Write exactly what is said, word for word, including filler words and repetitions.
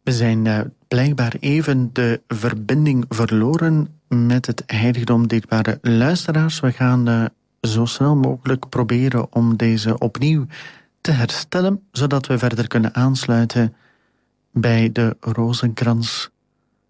We zijn uh, blijkbaar even de verbinding verloren met het heiligdom, dierbare luisteraars. We gaan uh, zo snel mogelijk proberen om deze opnieuw te herstellen, zodat we verder kunnen aansluiten bij de rozenkrans